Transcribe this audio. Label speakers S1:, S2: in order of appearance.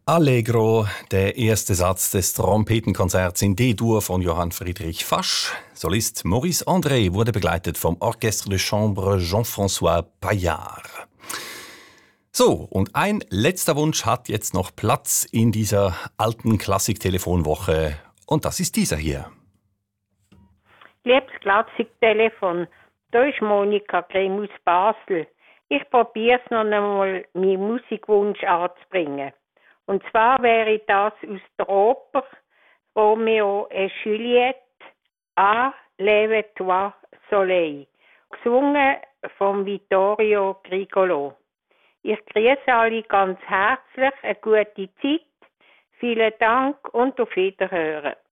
S1: Allegro, der erste Satz des Trompetenkonzerts in D-Dur von Johann Friedrich Fasch. Solist Maurice André wurde begleitet vom Orchestre de Chambre Jean-François Paillard. So, und ein letzter Wunsch hat jetzt noch Platz in dieser alten Klassik-Telefonwoche. Und das ist dieser hier.
S2: Liebes Klassik-Telefon, da ist Monika Grimm aus Basel. Ich probiere es noch einmal, meinen Musikwunsch anzubringen. Und zwar wäre das aus der Oper Romeo et Juliette «Ah, lève-toi, Soleil», gesungen von Vittorio Grigolo. Ich grüße alle ganz herzlich, eine gute Zeit, vielen Dank und auf Wiederhören.